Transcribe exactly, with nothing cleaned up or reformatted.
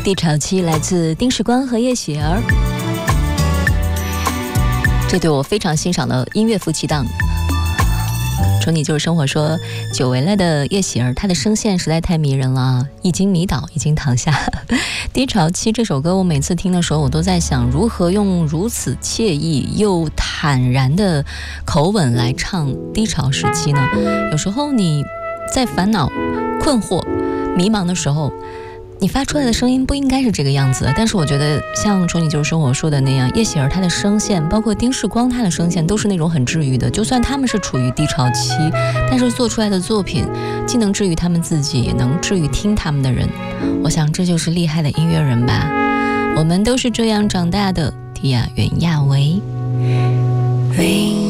低潮期来自丁世光和叶喜儿，这对我非常欣赏的音乐夫妻档。从你就是生活说，久违了的叶喜儿，她的声线实在太迷人了，已经迷倒，已经躺下。低潮期这首歌，我每次听的时候，我都在想，如何用如此惬意又坦然的口吻来唱低潮时期呢？有时候你在烦恼、困惑、迷茫的时候，你发出来的声音不应该是这个样子的，但是我觉得像从你就是生活说的那样，叶喜儿她的声线，包括丁世光她的声线，都是那种很治愈的。就算他们是处于低潮期，但是做出来的作品既能治愈他们自己，也能治愈听他们的人。我想这就是厉害的音乐人吧。我们都是这样长大的。提亚袁娅维。